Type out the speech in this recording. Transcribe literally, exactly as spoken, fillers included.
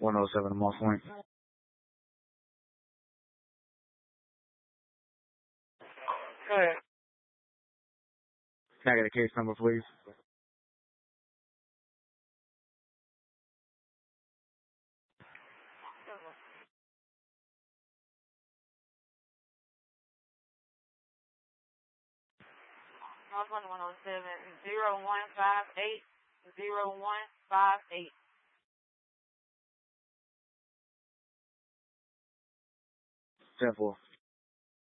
one oh seven Moss Point. Go ahead. Can I get a case number, please? Moss Point one oh seven zero one five eight zero one five eight. ten four.